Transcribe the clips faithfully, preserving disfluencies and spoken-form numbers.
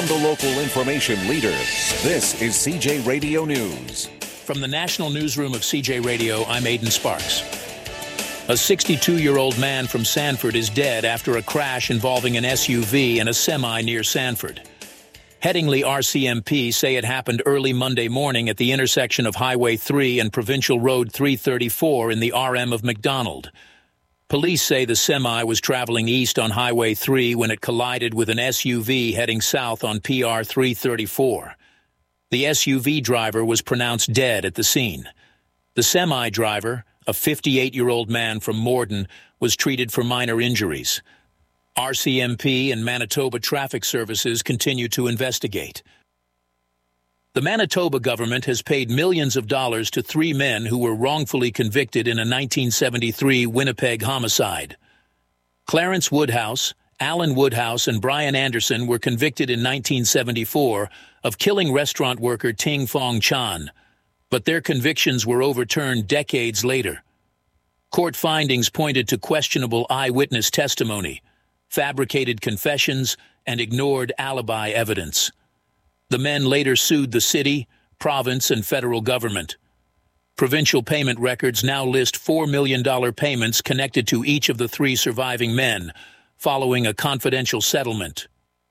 the local information leader. This is C J Radio News. From the National Newsroom of C J Radio, I'm Aidan Sparks. A sixty-two-year-old man from Sanford is dead after a crash involving an S U V and a semi near Sanford. Headingley R C M P say it happened early Monday morning at the intersection of Highway three and Provincial Road three thirty-four in the R M of McDonald. Police say the semi was traveling east on Highway three when it collided with an S U V heading south on P R three thirty-four. The S U V driver was pronounced dead at the scene. The semi driver, a fifty-eight-year-old man from Morden, was treated for minor injuries. R C M P and Manitoba Traffic Services continue to investigate. The Manitoba government has paid millions of dollars to three men who were wrongfully convicted in a nineteen seventy-three Winnipeg homicide. Clarence Woodhouse, Alan Woodhouse, and Brian Anderson were convicted in nineteen seventy-four of killing restaurant worker Ting Fong Chan, but their convictions were overturned decades later. Court findings pointed to questionable eyewitness testimony, fabricated confessions, and ignored alibi evidence. The men later sued the city, province, and federal government. Provincial payment records now list four million dollars payments connected to each of the three surviving men, following a confidential settlement.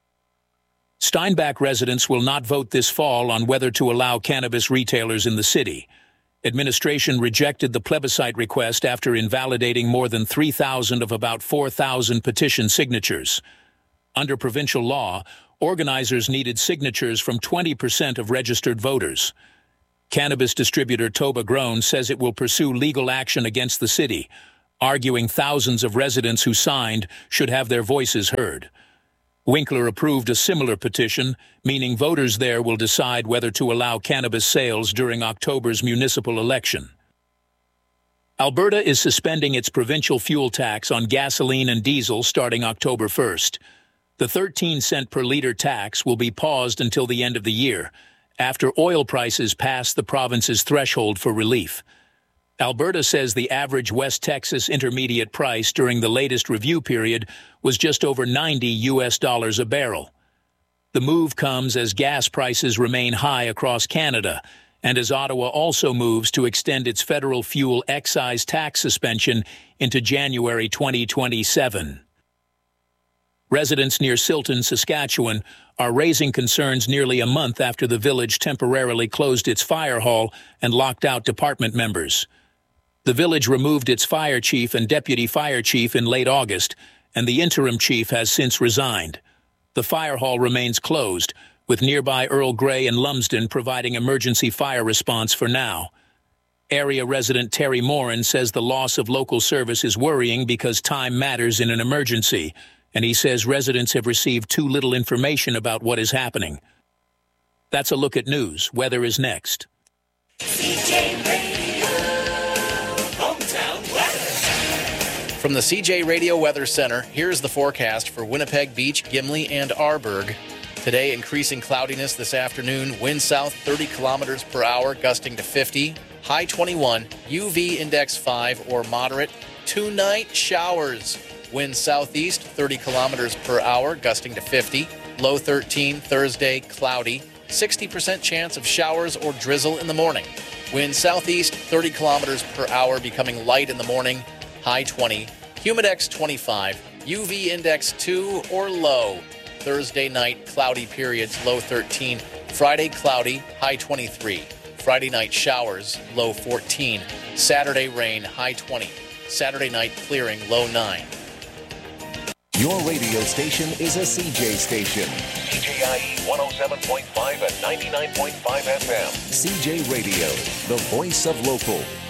Steinbach residents will not vote this fall on whether to allow cannabis retailers in the city. Administration rejected the plebiscite request after invalidating more than three thousand of about four thousand petition signatures. Under provincial law, organizers needed signatures from twenty percent of registered voters. Cannabis distributor Toba Grown says it will pursue legal action against the city, arguing thousands of residents who signed should have their voices heard. Winkler approved a similar petition, meaning voters there will decide whether to allow cannabis sales during October's municipal election. Alberta is suspending its provincial fuel tax on gasoline and diesel starting October first. The thirteen cent per liter tax will be paused until the end of the year, after oil prices pass the province's threshold for relief. Alberta says the average West Texas intermediate price during the latest review period was just over ninety U S dollars a barrel. The move comes as gas prices remain high across Canada, and as Ottawa also moves to extend its federal fuel excise tax suspension into January twenty twenty-seven. Residents near Silton, Saskatchewan, are raising concerns nearly a month after the village temporarily closed its fire hall and locked out department members. The village removed its fire chief and deputy fire chief in late August, and the interim chief has since resigned. The fire hall remains closed, with nearby Earl Grey and Lumsden providing emergency fire response for now. Area resident Terry Morin says the loss of local service is worrying because time matters in an emergency, and he says residents have received too little information about what is happening. That's a look at news. Weather is next. C J Radio, hometown weather. From the C J Radio Weather Center, here's the forecast for Winnipeg Beach, Gimli, and Arborg. Today, increasing cloudiness this afternoon, wind south thirty kilometers per hour, gusting to fifty, high twenty-one, U V index five or moderate. Tonight, showers. Wind southeast thirty kilometers per hour, gusting to fifty. Low thirteen. Thursday, cloudy. sixty percent chance of showers or drizzle in the morning. Wind southeast thirty kilometers per hour, becoming light in the morning. High twenty. Humidex twenty-five. U V index two or low. Thursday night, cloudy periods, low thirteen. Friday, cloudy, high twenty-three. Friday night, showers, low fourteen. Saturday, rain, high twenty. Saturday night, clearing, low nine. Your radio station is a C J station. C J I E one oh seven point five and ninety-nine point five F M. C J Radio, the voice of local.